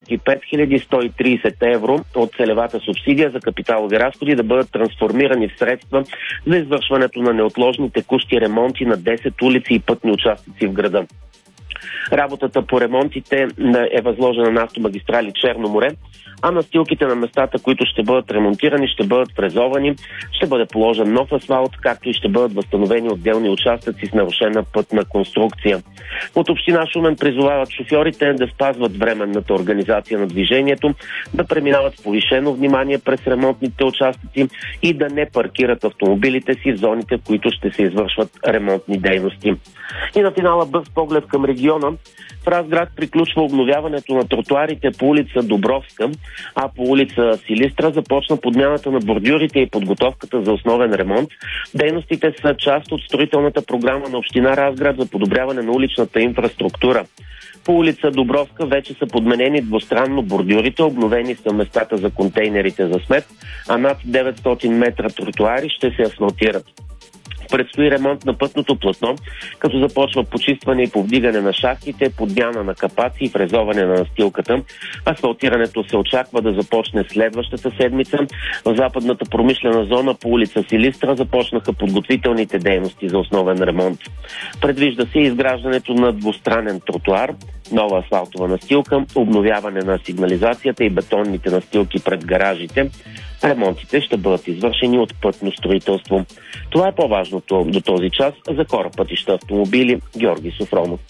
25 130 евро от целевата субсидия за капиталови разходи да бъдат трансформирани в средства за извършването на неотложни текущи ремонти на 10 улици и пътни участъци в града. Работата по ремонтите е възложена на Автомагистрали Черно море, а настилките на местата, които ще бъдат ремонтирани, ще бъдат фрезовани, ще бъде положен нов асфалт, както и ще бъдат възстановени отделни участъци с нарушена пътна конструкция. От община Шумен призовават шофьорите да спазват временната организация на движението, да преминават с повишено внимание през ремонтните участъци и да не паркират автомобилите си в зоните, в които ще се извършват ремонтни дейности. И на финала бърз поглед към региона. В Разград приключва обновяването на тротуарите по улица Добровска, а по улица Силистра започна подмяната на бордюрите и подготовката за основен ремонт. Дейностите са част от строителната програма на община Разград за подобряване на уличната инфраструктура. По улица Добровска вече са подменени двустранно бордюрите, обновени са местата за контейнерите за смет, а над 900 метра тротуари ще се асфалтират. Предстои ремонт на пътното платно, като започва почистване и повдигане на шахтите, подмяна на капаци и фрезоване на настилката. Асфалтирането се очаква да започне следващата седмица. В западната промишлена зона по улица Силистра започнаха подготвителните дейности за основен ремонт. Предвижда се изграждането на двустранен тротуар, нова асфалтова настилка, обновяване на сигнализацията и бетонните настилки пред гаражите. Ремонтите ще бъдат извършени от пътно строителство. Това е по-важното до този час. За хора, пътища, автомобили, Георги Софронов.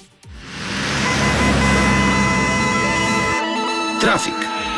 Трафик.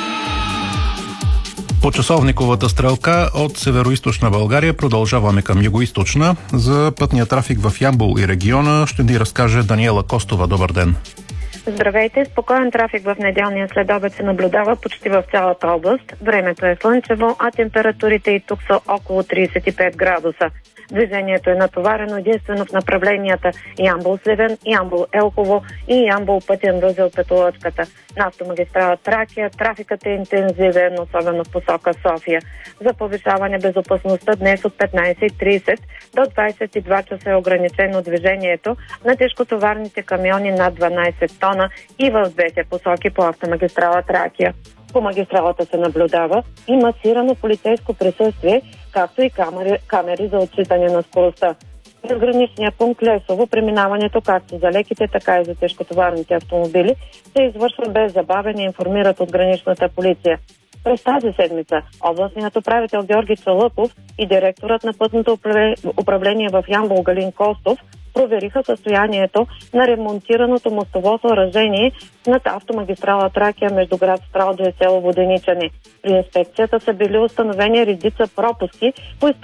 По часовниковата стрелка от североизточна България продължаваме към югоизточна. За пътния трафик в Ямбол и региона ще ни разкаже Даниела Костова. Добър ден. Здравейте! Спокоен трафик в неделния следобед се наблюдава почти в цялата област. Времето е слънчево, а температурите и тук са около 35 градуса. Движението е натоварено единствено в направленията Ямбол-Сливен, Ямбол-Елхово и Ямбол-Пътен възел Петолъчката. На автомагистрала Тракия трафикът е интензивен, особено в посока София. За повишаване безопасността днес от 15:30 до 22 часа е ограничено движението на тежкотоварните камиони над 12 тона и в двете посоки по автомагистрала Тракия. По магистралата се наблюдава и масирано полицейско присъствие, както и камери за отчитане на скоростта. През граничния пункт Лесово преминаването както за леките, така и за тежкотоварните автомобили се извършва без забавяне, информират от граничната полиция. През тази седмица областният управител Георги Чалъков и директорът на пътното управление в Ямбол Галин Костов провериха състоянието на ремонтираното мостово съоръжение над автомагистрала Тракия между град Стралджа и село Воденичане. При инспекцията са били установени редица пропуски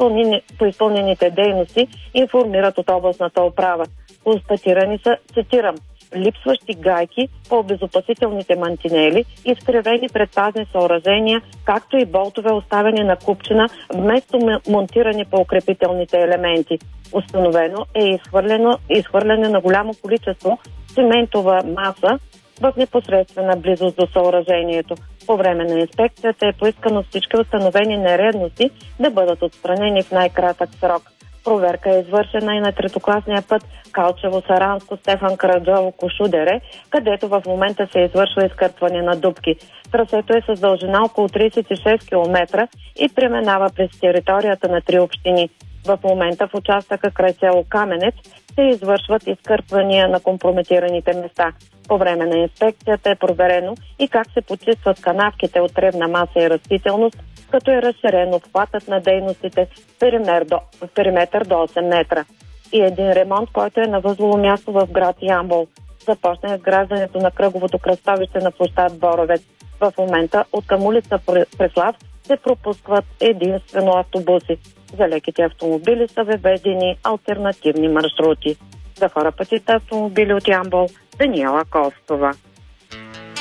по изпълнените дейности, информират от областната управа. Констатирани са, цитирам, липсващи гайки по обезопасителните мантинели, изкривени предпазни съоръжения, както и болтове оставени на купчина вместо монтиране по укрепителните елементи. Установено е изхвърляне на голямо количество циментова маса в непосредствена близост до съоръжението. По време на инспекцията е поискано всички установени нередности да бъдат отстранени в най-кратък срок. Проверка е извършена и на третокласния път Калчево-Саранско, Стефан Караджово-Кошудере, където в момента се извършва изкърпване на дупки. Трасето е с дължина около 36 км и преминава през територията на 3 общини. В момента в участъка край село Каменец се извършват изкърпвания на компрометираните места. По време на инспекцията е проверено и как се почистват канавките от тревна маса и растителност, като е разширен обхватът на дейностите в периметър до 8 метра. И един ремонт, който е на възлово място в град Ямбол. Започна изграждането на кръговото кръстовище на площад Боровец. В момента от към улица Преслав се пропускват единствено автобуси. За леките автомобили са въведени алтернативни маршрути. За хора пътите автомобили от Ямбол, Даниела Костова.